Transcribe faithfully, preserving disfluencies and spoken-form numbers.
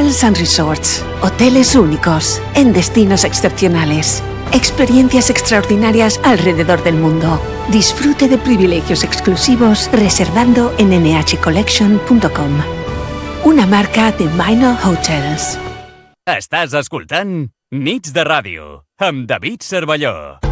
Hotels and Resorts. Hoteles únicos en destinos excepcionales. Experiencias extraordinarias alrededor del mundo. Disfrute de privilegios exclusivos reservando en ene hache collection punto com. Una marca de Minor Hotels. Estàs escoltant Nits de Ràdio amb David Cervelló.